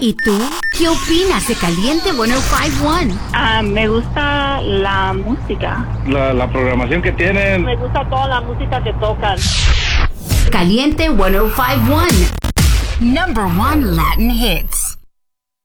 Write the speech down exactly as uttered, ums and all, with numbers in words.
¿Y tú? ¿Qué opinas de Caliente ciento cinco punto uno? Ah, me gusta la música. La, la programación que tienen. Me gusta toda la música que tocan. Caliente ciento cinco punto uno. Number one Latin hits.